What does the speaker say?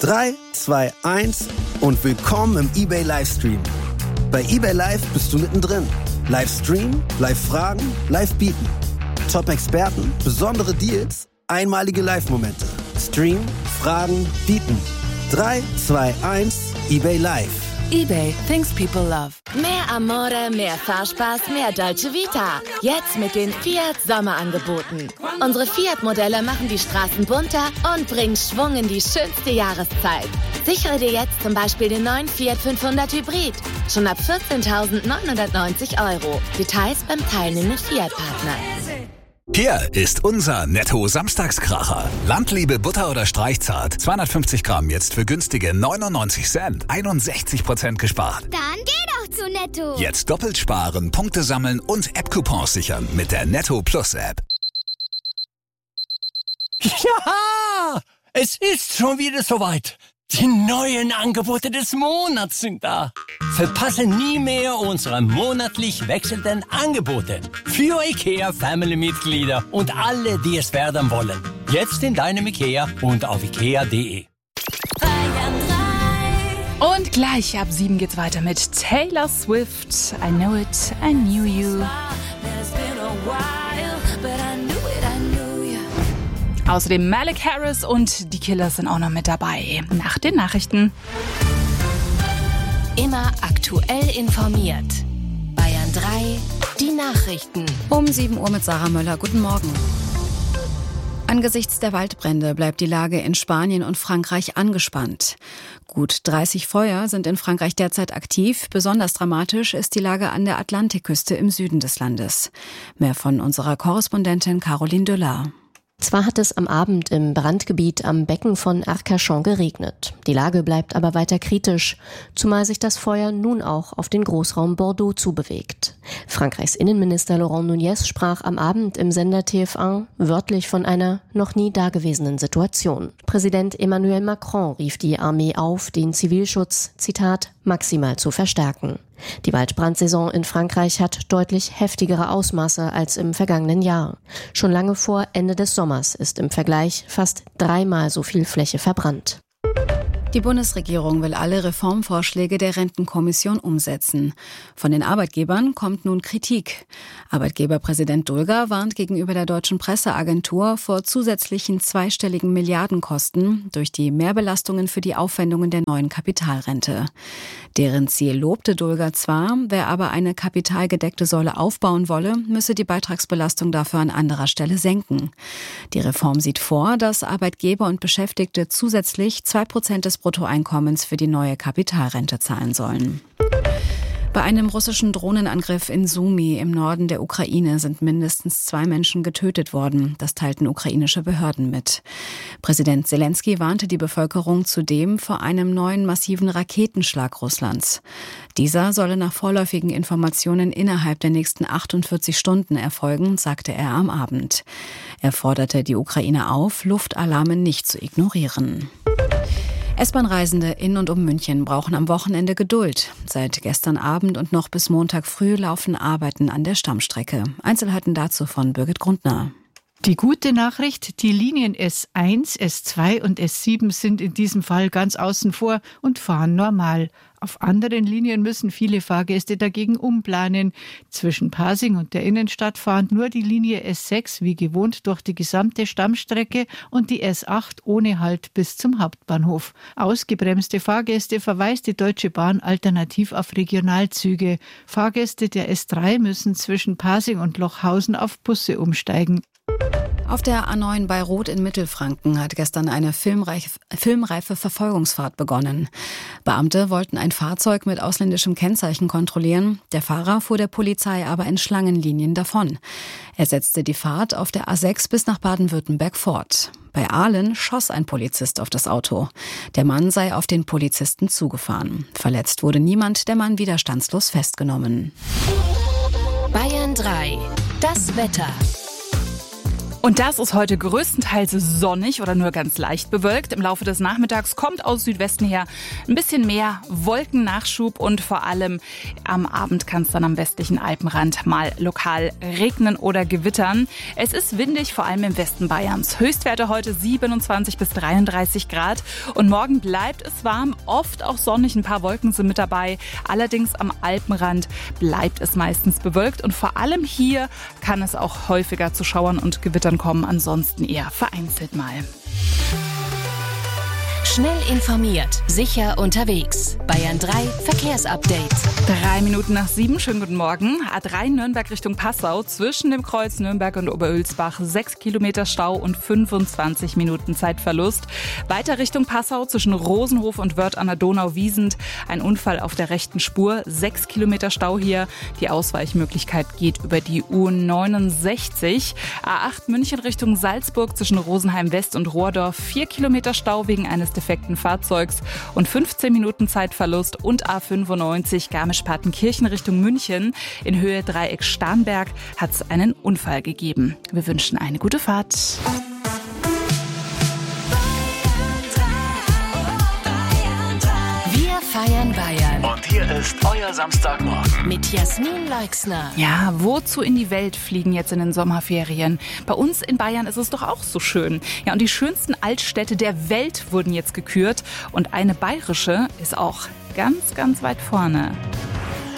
3, 2, 1 und willkommen im eBay Livestream. Bei eBay Live bist du mittendrin. Livestream, Live-Fragen, Live-Bieten. Top-Experten, besondere Deals, einmalige Live-Momente. Stream, Fragen, Bieten. 3, 2, 1, eBay Live. eBay, things people love. Mehr Amore, mehr Fahrspaß, mehr Dolce Vita. Jetzt mit den Fiat Sommerangeboten. Unsere Fiat-Modelle machen die Straßen bunter und bringen Schwung in die schönste Jahreszeit. Sichere dir jetzt zum Beispiel den neuen Fiat 500 Hybrid. Schon ab 14.990 €. Details beim teilnehmenden Fiat-Partner. Hier ist unser Netto-Samstagskracher. Landliebe Butter oder Streichzart. 250 Gramm jetzt für günstige 99 Cent. 61% gespart. Dann geh doch zu Netto. Jetzt doppelt sparen, Punkte sammeln und App-Coupons sichern mit der Netto Plus App. Ja, es ist schon wieder soweit. Die neuen Angebote des Monats sind da. Verpasse nie mehr unsere monatlich wechselnden Angebote. Für IKEA-Family-Mitglieder und alle, die es werden wollen. Jetzt in deinem IKEA und auf ikea.de. Und gleich ab 7 geht's weiter mit Taylor Swift. I know it, I knew you. Außerdem Malik Harris und die Killers sind auch noch mit dabei. Nach den Nachrichten. Immer aktuell informiert. Bayern 3, die Nachrichten. Um 7 Uhr mit Sarah Möller. Guten Morgen. Angesichts der Waldbrände bleibt die Lage in Spanien und Frankreich angespannt. Gut 30 Feuer sind in Frankreich derzeit aktiv. Besonders dramatisch ist die Lage an der Atlantikküste im Süden des Landes. Mehr von unserer Korrespondentin Caroline Döller. Zwar hat es am Abend im Brandgebiet am Becken von Arcachon geregnet. Die Lage bleibt aber weiter kritisch, zumal sich das Feuer nun auch auf den Großraum Bordeaux zubewegt. Frankreichs Innenminister Laurent Nunez sprach am Abend im Sender TF1 wörtlich von einer noch nie dagewesenen Situation. Präsident Emmanuel Macron rief die Armee auf, den Zivilschutz, Zitat, maximal zu verstärken. Die Waldbrandsaison in Frankreich hat deutlich heftigere Ausmaße als im vergangenen Jahr. Schon lange vor Ende des Sommers ist im Vergleich fast 3-mal so viel Fläche verbrannt. Die Bundesregierung will alle Reformvorschläge der Rentenkommission umsetzen. Von den Arbeitgebern kommt nun Kritik. Arbeitgeberpräsident Dulger warnt gegenüber der Deutschen Presseagentur vor zusätzlichen zweistelligen Milliardenkosten durch die Mehrbelastungen für die Aufwendungen der neuen Kapitalrente. Deren Ziel lobte Dulger zwar, wer aber eine kapitalgedeckte Säule aufbauen wolle, müsse die Beitragsbelastung dafür an anderer Stelle senken. Die Reform sieht vor, dass Arbeitgeber und Beschäftigte zusätzlich 2% des Bruttoeinkommens für die neue Kapitalrente zahlen sollen. Bei einem russischen Drohnenangriff in Sumy im Norden der Ukraine sind mindestens 2 Menschen getötet worden. Das teilten ukrainische Behörden mit. Präsident Selenskyj warnte die Bevölkerung zudem vor einem neuen massiven Raketenschlag Russlands. Dieser solle nach vorläufigen Informationen innerhalb der nächsten 48 Stunden erfolgen, sagte er am Abend. Er forderte die Ukraine auf, Luftalarme nicht zu ignorieren. S-Bahn-Reisende in und um München brauchen am Wochenende Geduld. Seit gestern Abend und noch bis Montag früh laufen Arbeiten an der Stammstrecke. Einzelheiten dazu von Birgit Grundner. Die gute Nachricht, die Linien S1, S2 und S7 sind in diesem Fall ganz außen vor und fahren normal. Auf anderen Linien müssen viele Fahrgäste dagegen umplanen. Zwischen Pasing und der Innenstadt fahren nur die Linie S6 wie gewohnt durch die gesamte Stammstrecke und die S8 ohne Halt bis zum Hauptbahnhof. Ausgebremste Fahrgäste verweist die Deutsche Bahn alternativ auf Regionalzüge. Fahrgäste der S3 müssen zwischen Pasing und Lochhausen auf Busse umsteigen. Auf der A9 bei Roth in Mittelfranken hat gestern eine filmreife Verfolgungsfahrt begonnen. Beamte wollten ein Fahrzeug mit ausländischem Kennzeichen kontrollieren. Der Fahrer fuhr der Polizei aber in Schlangenlinien davon. Er setzte die Fahrt auf der A6 bis nach Baden-Württemberg fort. Bei Aalen schoss ein Polizist auf das Auto. Der Mann sei auf den Polizisten zugefahren. Verletzt wurde niemand, der Mann widerstandslos festgenommen. Bayern 3, das Wetter. Und das ist heute größtenteils sonnig oder nur ganz leicht bewölkt. Im Laufe des Nachmittags kommt aus Südwesten her ein bisschen mehr Wolkennachschub und vor allem am Abend kann es dann am westlichen Alpenrand mal lokal regnen oder gewittern. Es ist windig, vor allem im Westen Bayerns. Höchstwerte heute 27 bis 33 Grad und morgen bleibt es warm, oft auch sonnig, ein paar Wolken sind mit dabei. Allerdings am Alpenrand bleibt es meistens bewölkt und vor allem hier kann es auch häufiger zu Schauern und Gewittern kommen, ansonsten eher vereinzelt mal. Schnell informiert, sicher unterwegs. Bayern 3 Verkehrsupdate. 7:03, schönen guten Morgen. A3 Nürnberg Richtung Passau, zwischen dem Kreuz Nürnberg und Oberölsbach 6 Kilometer Stau und 25 Minuten Zeitverlust. Weiter Richtung Passau, zwischen Rosenhof und Wörth an der Donau-Wiesent, ein Unfall auf der rechten Spur, 6 Kilometer Stau hier. Die Ausweichmöglichkeit geht über die U69. A8 München Richtung Salzburg, zwischen Rosenheim West und Rohrdorf, 4 Kilometer Stau wegen eines defekten Fahrzeugs und 15 Minuten Zeitverlust. Und A95 Garmisch-Partenkirchen Richtung München in Höhe Dreieck Starnberg hat es einen Unfall gegeben. Wir wünschen eine gute Fahrt. Wir feiern Bayern. Und hier ist euer Samstagmorgen. Mit Jasmin Leixner. Ja, wozu in die Welt fliegen jetzt in den Sommerferien? Bei uns in Bayern ist es doch auch so schön. Ja, und die schönsten Altstädte der Welt wurden jetzt gekürt. Und eine bayerische ist auch ganz, ganz weit vorne.